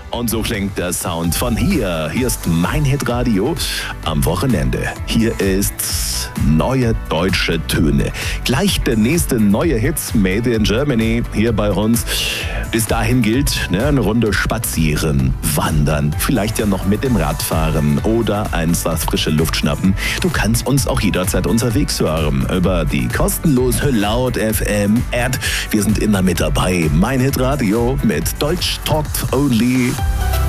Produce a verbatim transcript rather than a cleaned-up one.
Und so klingt der Sound von hier. Hier ist mein Hitradio am Wochenende. Hier ist neue deutsche Töne. Gleich der nächste neue Hit Made in Germany hier bei uns. Bis dahin gilt, ne, eine Runde spazieren, wandern, vielleicht ja noch mit dem Rad fahren oder einfach frische Luft schnappen. Du kannst uns auch jederzeit unterwegs hören über die kostenlose Laut F M App. Wir sind immer mit dabei. Mein Hitradio mit Deutsch Talk Only.